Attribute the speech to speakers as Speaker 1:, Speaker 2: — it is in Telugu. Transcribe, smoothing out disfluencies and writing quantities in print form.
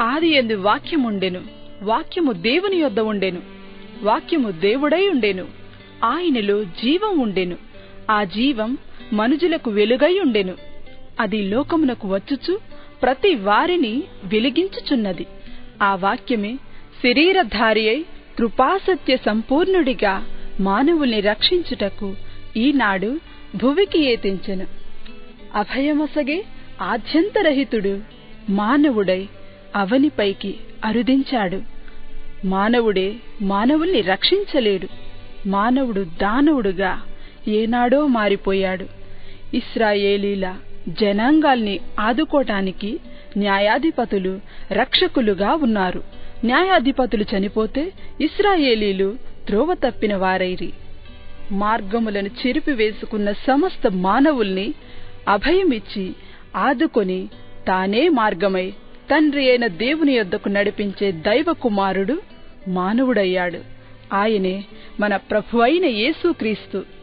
Speaker 1: ఆదియందు వాక్యముండెను, వాక్యము దేవుని యొద్ద ఉండెను, వాక్యము దేవుడై ఉండెను. ఆయనలో జీవం ఉండెను, ఆ జీవం మనుజులకు వెలుగై ఉండెను. అది లోకమునకు వచ్చుచు ప్రతి వారిని వెలిగించుచున్నది. ఆ వాక్యమే శరీరధారి అయి కృపాసత్య సంపూర్ణుడిగా మానవుల్ని రక్షించుటకు ఈనాడు భువికి ఏతించెను. అభయమొసగే ఆద్యంతరహితుడు మానవుడై అవనిపైకి అరుదించాడు. మానవుడే మానవుల్ని రక్షించలేడు. మానవుడు దానవుడుగా ఏనాడో మారిపోయాడు. ఇశ్రాయేలీల జనాంగాల్ని ఆదుకోటానికి న్యాయాధిపతులు రక్షకులుగా ఉన్నారు. న్యాయాధిపతులు చనిపోతే ఇశ్రాయేలీలు త్రోవ తప్పిన వారైరి. మార్గములను చెరిపివేసుకున్న సమస్త మానవుల్ని అభయమిచ్చి ఆదుకొని తానే మార్గమై తండ్రి అయిన దేవుని యొద్దకు నడిపించే దైవ కుమారుడు మానవుడయ్యాడు. ఆయనే మన ప్రభువైన యేసుక్రీస్తు.